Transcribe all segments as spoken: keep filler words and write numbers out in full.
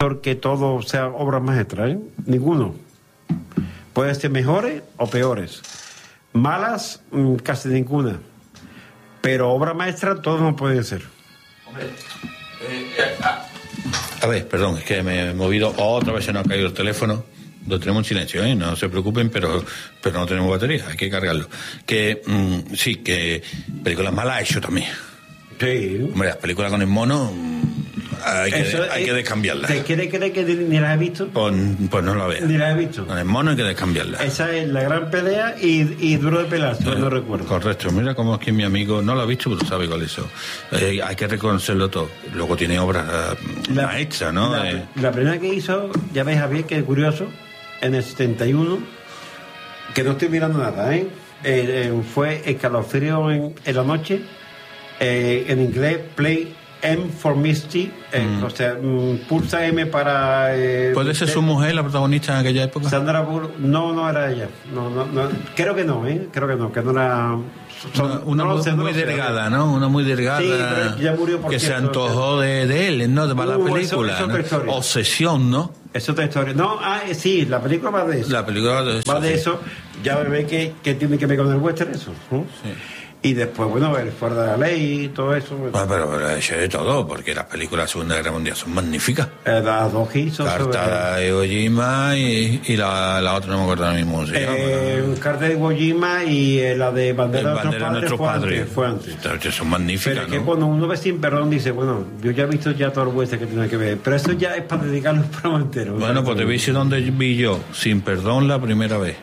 porque todo sea obras maestras, ¿eh? Ninguno. Puede ser mejores o peores. Malas, mmm, casi ninguna. Pero obra maestra todos no pueden ser. Hombre, eh, a, a ver, perdón, es que me he movido, otra vez se nos ha caído el teléfono. Lo tenemos en silencio, ¿eh? No se preocupen, pero pero no tenemos batería, hay que cargarlo. Que mmm, sí, que películas malas ha hecho también. Sí. Hombre, las películas con el mono hay que, Eso, hay eh, que descambiarlas. ¿Te quiere creer que ni las he visto? Pues, pues no la veas. Ni las he visto. Con el mono hay que descambiarlas. Esa es La Gran Pelea y, y Duro de Pelar, no, no recuerdo. Correcto, mira cómo es que mi amigo no lo ha visto, pero sabe cuál es eso. Eh, hay que reconocerlo todo. Luego tiene obras uh, la, maestras, ¿no? La, eh. la primera que hizo, ya ves, Javier, que es curioso, en el setenta y uno, que no estoy mirando nada, ¿eh? eh, eh fue Escalofrío en, en la noche, eh, en inglés, Play M for Misty, eh, mm. o sea, mm, pulsa M para... Eh, ¿Puede ser su mujer la protagonista en aquella época? Sandra Bullock, no, no era ella, no, no, no, creo que no, ¿eh? Creo que no, que no era... Son, una no sé, muy no delgada, ¿no? Una muy delgada, sí, pero ya murió por que cierto, se antojó de, de él, ¿no? De para uh, la película, eso, eso ¿no? Obsesión, ¿no? Es otra historia. No, ah, sí, la película va de eso. La película va de eso. Va de sí. eso. Ya ve que, que tiene que ver con el western eso. ¿no? Sí. Y después, bueno, el Fuera de la Ley y todo eso. Bueno, pero, pero ha hecho de todo, porque las películas de la Segunda Guerra Mundial son magníficas. Eh, las dos hizo. Carta de Iwo Jima y, y la, la otra no me acuerdo ahora mismo. Se eh, llama. Carta de Iwo Jima y eh, la de Bandera de Bandera nuestros padres. Fue antes. Fue antes. Son magníficas. Pero es que ¿no? cuando uno ve Sin Perdón dice, bueno, yo ya he visto ya todo el western que tiene que ver. Pero eso ya es para dedicarlo al programa entero. Bueno, pues te voy a decir dónde vi yo Sin Perdón la primera vez.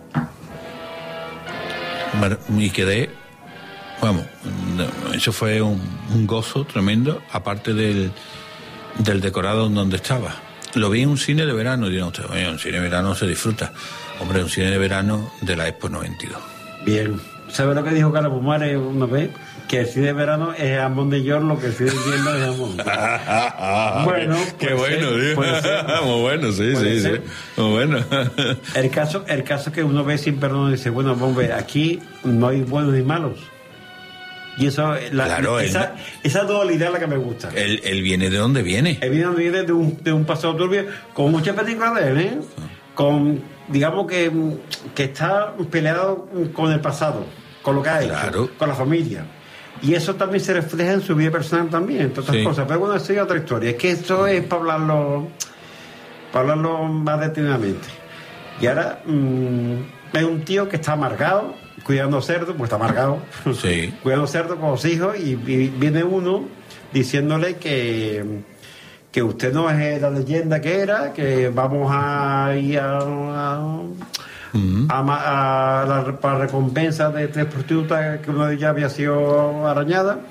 Y quedé, vamos, eso fue un, un gozo tremendo, aparte del, del decorado en donde estaba. Lo vi en un cine de verano, y dirán ustedes, oye, un cine de verano se disfruta. Hombre, un cine de verano de la Expo noventa y dos. Bien. ¿Sabes lo que dijo Carlos Pumares una vez? Que el cine de verano es jamón de york, lo que el cine de invierno es jamón. Bueno, qué bueno, ser, puede ser. Muy bueno, sí, sí, ser. sí. Muy bueno. El caso, el caso que uno ve Sin Perdón y dice, bueno, vamos a ver, aquí no hay buenos ni malos. Y eso, la, claro, esa, él, esa dualidad es la que me gusta. Él, él viene de donde viene. Él viene de, viene de, un, de un pasado turbio, con muchas películas de él, ¿eh? Con, digamos que, que está peleado con el pasado, con lo que ha claro. hecho, con la familia. Y eso también se refleja en su vida personal también, entre otras sí. cosas. Pero bueno, eso es otra historia. Es que esto es para hablarlo, para hablarlo más detenidamente. Y ahora mmm, es un tío que está amargado, cuidando cerdos, pues está amargado, sí. cuidando cerdos con los hijos, y, y viene uno diciéndole que, que usted no es la leyenda que era, que vamos a ir a... a Uh-huh. A, a la para recompensa de tres prostitutas, que una de ellas había sido arañada,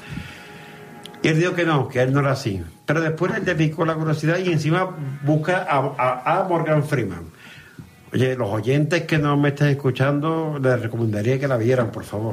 y él dijo que no, que él no era así. Pero después él le picó la curiosidad y encima busca a, a, a Morgan Freeman. Oye, los oyentes que no me estén escuchando, les recomendaría que la vieran, por favor,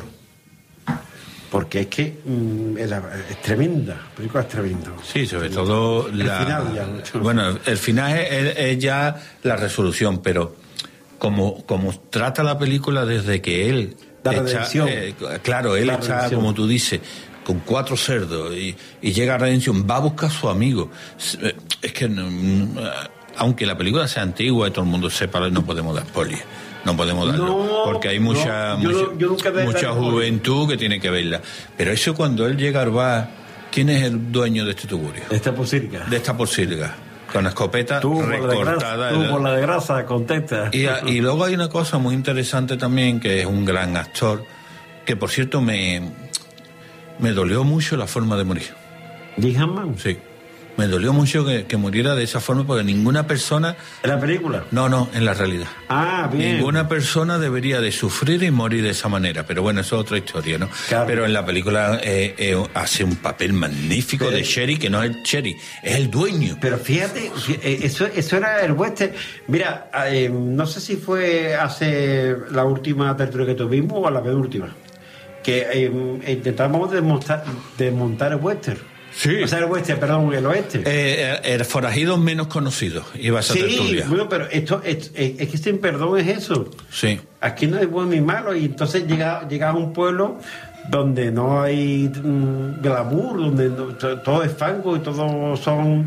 porque es que mmm, es, es tremenda, la película es tremenda. Sí, sobre todo el la... final ya, bueno, el final es, es ya la resolución, pero Como, como trata la película desde que él la echa, eh, claro, él está, como tú dices, con cuatro cerdos y, y llega a redención, va a buscar a su amigo. Es que aunque la película sea antigua y todo el mundo sepa, no podemos dar spoilers, no podemos darlo, no, porque hay mucha no, yo, mucha, yo nunca mucha juventud que tiene que verla. Pero eso, cuando él llega al bar, ¿quién es el dueño de este tugurio? De esta posirga. De esta posirga. Con la escopeta tú recortada. Tú por la de grasa, contesta. Y, y luego hay una cosa muy interesante también, que es un gran actor, que por cierto me, me dolió mucho la forma de morir. ¿Jim Hammond? Sí. Me dolió mucho que, que muriera de esa forma, porque ninguna persona... ¿En la película? No, no, en la realidad. Ah, bien. Ninguna persona debería de sufrir y morir de esa manera, pero bueno, eso es otra historia, ¿no? Claro. Pero en la película eh, eh, hace un papel magnífico pero, de Sherry, que no es el Sherry, es el dueño. Pero fíjate, eso, eso era el western. Mira, eh, no sé si fue hace la última tertulia que tuvimos o la penúltima, que eh, intentamos desmontar, desmontar el western. Sí. O sea, el oeste, perdón, el oeste. Eh, el forajidos menos conocidos, iba a esa sí, tertulia. Bueno, pero esto es, es, es que Sin Perdón es eso. Sí. Aquí no hay bueno ni malo, y entonces llega, llega a un pueblo donde no hay mmm, glamour, donde no, todo es fango y todos son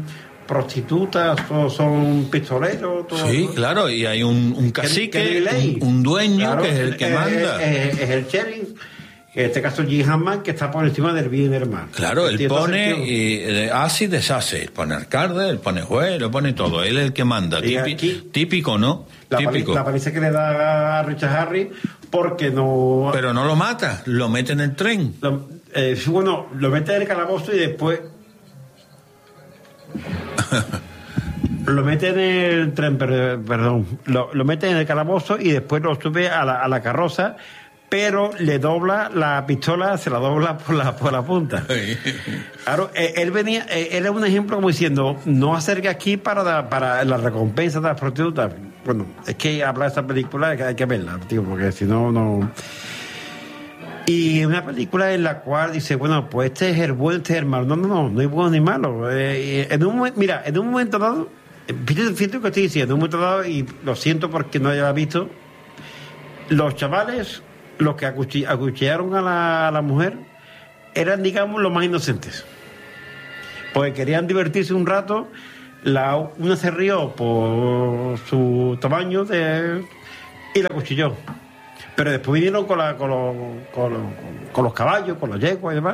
prostitutas, todos son pistoleros. Todos, sí, claro, y hay un, un cacique, un, un dueño, claro, que es el que es, manda. Es, es, es el sheriff, en este caso Jim Hammond, que está por encima del bien y del mal. Claro, él pone y hace y deshace, él pone alcalde, él pone juez, lo pone todo, él es el que manda. Típico, aquí, típico, ¿no? La, típico. Pali, la paliza que le da a Richard Harris, porque no... Pero no lo mata, lo mete en el tren. Lo, eh, bueno, lo mete en el calabozo y después... lo mete en el tren, perdón, lo, lo mete en el calabozo y después lo sube a la, a la carroza, pero le dobla la pistola, se la dobla por la, por la punta. Claro, él venía, él era un ejemplo como diciendo, no acerque aquí para, para la recompensa de las prostitutas. Bueno, es que hablar de esta película hay que verla, tío, porque si no, no... Y una película en la cual dice, bueno, pues este es el bueno, este es el malo. No, no, no, no hay bueno ni malo. Eh, en un, mira, en un momento dado, fíjate, fíjate lo que estoy diciendo, en un momento dado, y lo siento porque no haya visto, los chavales, los que acuchillaron a la, a la mujer, eran, digamos, los más inocentes. Porque querían divertirse un rato, la, una se rió por su tamaño de, y la acuchilló. Pero después vinieron con, la, con, los, con, los, con los caballos, con los yeguas y demás.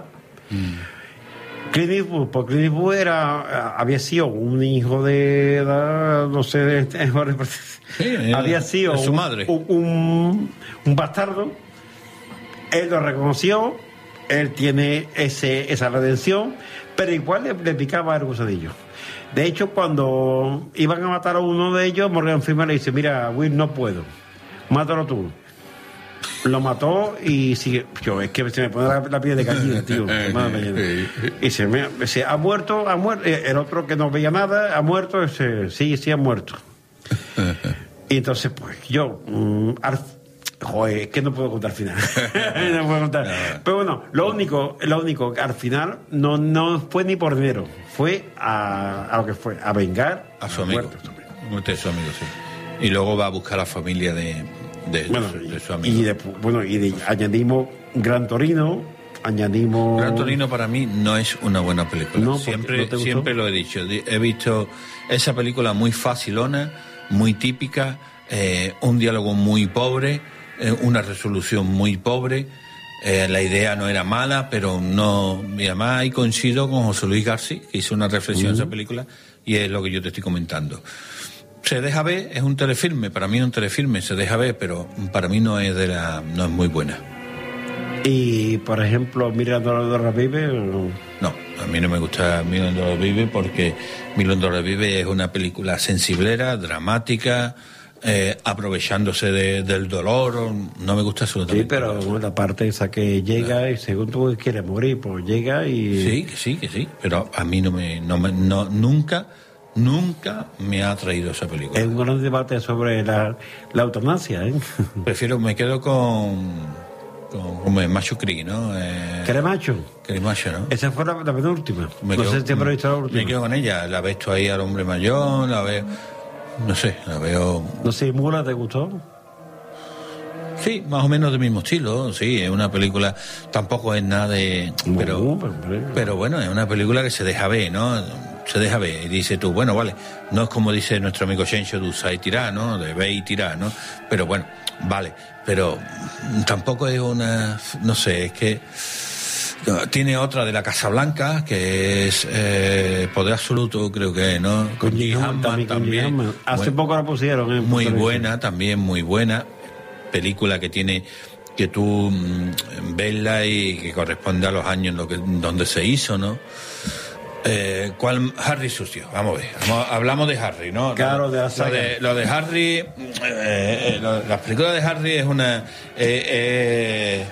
Mm. Clint Eastwood, pues Clint Eastwood era, había sido un hijo de, de no sé, de, de, sí, había sido su madre. Un, un, un bastardo. Él lo reconoció, él tiene ese, esa redención, pero igual le, le picaba el gusadillo. De hecho, cuando iban a matar a uno de ellos, Morgan Freeman le dice, mira, Will, no puedo, mátalo tú. Lo mató y sigue. Yo, es que se me pone la, la piel de gallina, tío. Y se me se ha muerto, ha muerto. El otro que no veía nada, ha muerto. Ese, sí, sí, ha muerto. Y entonces, pues, yo. Um, al, joder, es que no puedo contar al final. No puedo contar. Pero bueno, lo único, lo único, al final, no, no fue ni por dinero. Fue a, a lo que fue, a vengar a su amigo. Muerte de su amigo, sí. Y luego va a buscar a la familia de. De, bueno, de, de su amigo. Y de, bueno, y de, añadimos Gran Torino, añadimos... Gran Torino para mí no es una buena película. No, siempre, ¿no siempre lo he dicho. He visto esa película muy facilona, muy típica, eh, un diálogo muy pobre, eh, una resolución muy pobre. Eh, la idea no era mala, pero no... Y además ahí coincido con José Luis García, que hizo una reflexión en uh-huh. esa película, y es lo que yo te estoy comentando. Se deja ver, es un telefilme, para mí es un telefilme, se deja ver, pero para mí no es de la, no es muy buena. Y por ejemplo, Mirando Revive, no, no, a mí no me gusta Mirando Revive porque Mirando Revive es una película sensiblera, dramática, eh, aprovechándose de, del dolor, no me gusta absolutamente. Sí, pero bueno, la parte esa que llega claro. y según tú quieres morir, pues llega y... Sí, que sí, que sí, pero a mí no me, no me, no, nunca... Nunca me ha atraído esa película. Es un gran debate sobre la, la eutanasia, ¿eh? Prefiero, me quedo con... con como el Macho Creek, ¿no? Eh, Cremacho. Cremacho, ¿no? Esa fue la, la penúltima. Me no quedo, sé si te habrá visto la última. Me quedo con ella. La ves tú ahí al hombre mayor, la veo... No sé, la veo... No sé, ¿Mula te gustó? Sí, más o menos del mismo estilo, sí, es una película, tampoco es nada de... Pero, no, pero, pero, pero bueno, es una película que se deja ver, ¿no? Se deja ver y dice tú, bueno, vale, no es como dice nuestro amigo Xenxo de usar y tirar, ¿no? De ver y tirar, ¿no? Pero bueno, vale, pero tampoco es una, no sé, es que no, tiene otra de la Casa Blanca que es eh, Poder Absoluto, creo que, ¿no? Con Jim Hammond también. Con Hace bueno, poco la pusieron. ¿eh? Muy buena, también muy buena película que tiene que tú mmm, verla y que corresponde a los años en lo que, donde se hizo, ¿no? Eh, ¿Cuál? Harry sucio, vamos a ver, vamos, hablamos de Harry, ¿no? Claro, de la lo, de, lo de Harry, eh, eh, lo, la película de Harry es una eh, eh,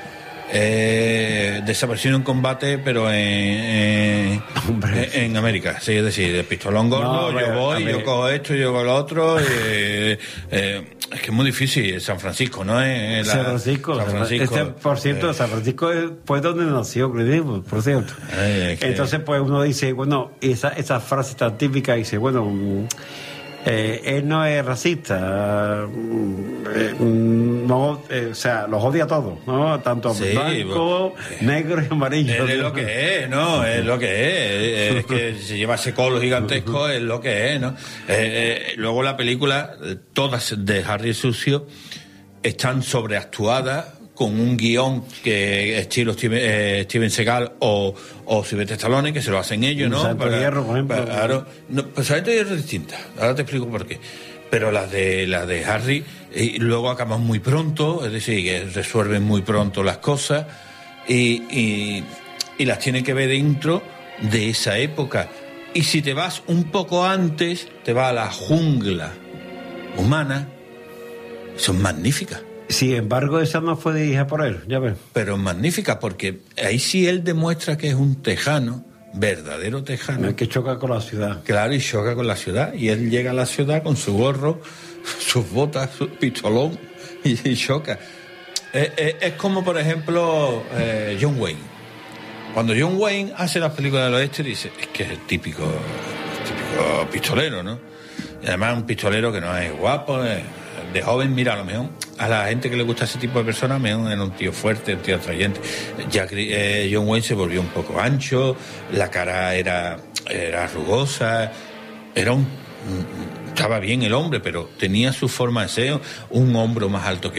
eh, desaparición en combate, pero en, en, en América, sí, es decir, de pistolón gordo, no, yo voy, yo cojo esto, yo cojo lo otro, eh, eh, es que es muy difícil, San Francisco, ¿no? Es la, San Francisco, San Francisco este, por cierto, eh, San Francisco fue donde nació, por cierto. Eh, que... Entonces, pues uno dice, bueno, esa, esa frase tan típica, dice, bueno, Eh, él no es racista, eh, no, eh, o sea, los odia a todos, ¿no? Tanto Sí, blanco, pues, negro y amarillo. Él es lo que es, ¿no? Es lo que es. Es que se lleva ese colo gigantesco, es lo que es, ¿no? Eh, eh, luego la película, todas de Harry el Sucio, están sobreactuadas con un guión que estilo Steven, eh, Steven Seagal o, o Sylvester Stallone, que se lo hacen ellos, ¿no? Santo Para, Hierro, por ejemplo. Para, claro, no, pues Santo Hierro es distinta, ahora te explico por qué. Pero las de las de Harry, y luego acaban muy pronto, es decir, que resuelven muy pronto las cosas y, y, y las tienen que ver dentro de esa época. Y si te vas un poco antes, te vas a la jungla humana, son magníficas. Sin embargo, esa no fue dirigida por él, ya ves. Pero magnífica, porque ahí sí él demuestra que es un tejano, verdadero tejano. El que choca con la ciudad. Claro, y choca con la ciudad. Y él llega a la ciudad con su gorro, sus botas, su pistolón, y, y choca. Es, es, es como, por ejemplo, eh, John Wayne. Cuando John Wayne hace las películas del oeste, dice, es que es el típico, el típico pistolero, ¿no? Y además un pistolero que no es guapo, es, de joven, mira, a lo mejor a la gente que le gusta ese tipo de personas, mejor era un tío fuerte, un tío atrayente. Ya eh, John Wayne se volvió un poco ancho, la cara era, era rugosa, era un, estaba bien el hombre, pero tenía su forma de ser, un hombro más alto que